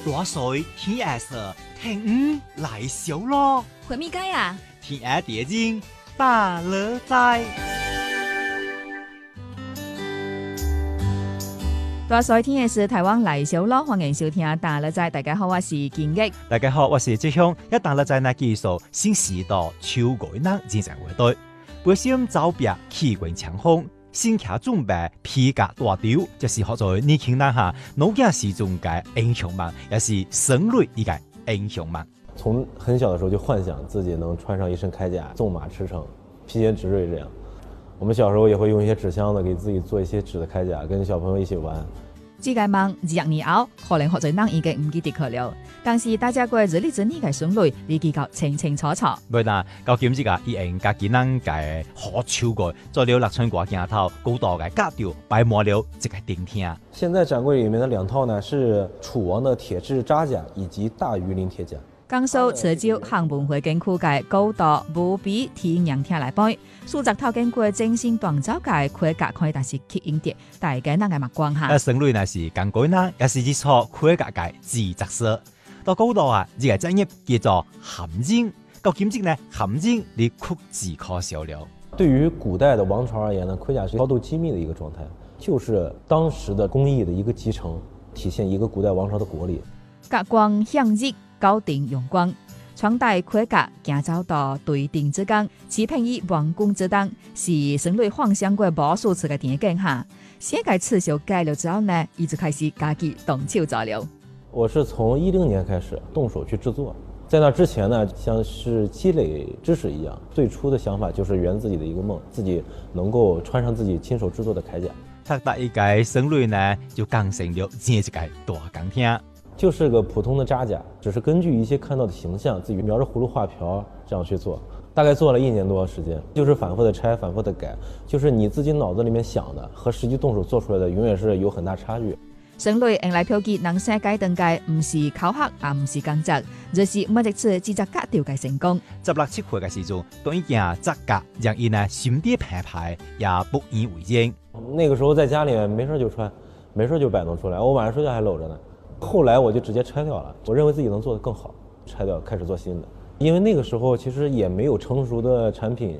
大水天黑色，天来小咯。 回咪街啊？ 天黑地景大乐在。 大水天嘅是台灣嚟小咯，歡迎收聽大樂在。大家好，我是建益。 大家好，我是志雄。一大樂在呢技術新時代超改能戰成會隊，背心走壁氣滾強風。先卡準備皮革大雕，就是學在年輕人下，腦筋是中嘅英雄們，也是生類一個英雄們。 從很小的時候就幻想自己能穿上一身鎧甲，縱馬馳騁，披堅執銳這樣。我們小時候也會用一些紙箱子給自己做一些紙的鎧甲，跟小朋友一起玩。 這個夢2年後，可能學在人已經唔記得佢了，但是大家過日曆整呢個順序，你記得清清楚楚。 唔啦，究竟這個以前家己人嘅好超過，做了6寸掛鏡頭，高度嘅格調擺滿了這個頂天。 現在展櫃裡面的2套呢，是楚王的鐵質扎甲以及大魚鱗鐵甲。 江蘇慈州廈門會景區嘅高度無比天然天來背，數十套經過精心鍛造嘅盔甲可以達是吸引啲大家人嘅目光下。 生類呢是更改呢，也是一錯盔甲嘅自特色。到高度啊，呢個專業叫做含金，到今日呢含金你屈指可數了。 對於古代的王朝而言呢，盔甲是高度機密的一個狀態，就是當時的工藝的一個集成，體現一個古代王朝的國力。 格光向日。高定用光，穿戴盔甲行走到對定之間，只憑以王宮之燈，是生類幻想過無數次嘅電影下。寫個刺繡改了之後呢，一直開始自己動手做了。 我是從2010年開始動手去製作，在那之前呢，像是積累知識一樣。最初的想法就是圓自己的一個夢，自己能夠穿上自己親手製作的鎧甲。 他第一個生類呢，就更成了這個大鋼天。 就是個普通的扎甲，只是根據一些看到的形象，自己描着葫蘆畫瓢這樣去做，大概做了1年多時間，就是反覆的拆，反覆的改，就是你自己腦子裡面想的和實際動手做出來的永遠是有很大差距。 生類用來標記能世界登界，唔是考核，也唔是工作，就是每一次製作格調嘅成功。 16、17歲嘅時候，當一件扎甲，讓人呢心地澎湃，也不以為然。 那個時候在家裡面沒事就穿，沒事就擺弄出來，我晚上睡覺還摟着呢。後來我就直接拆掉了，我認為自己能做得更好，拆掉開始做新的。因為那個時候其實也沒有成熟的產品